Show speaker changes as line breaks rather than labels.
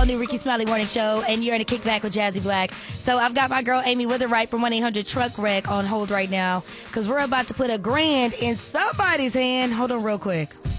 new Ricky Smiley Morning Show, and you're in a kickback with Jazzy Black. So I've got my girl Amy Witherwright from 1-800-TRUCK-WRECK on hold right now because we're about to put $1,000 in somebody's hand. Hold on real quick.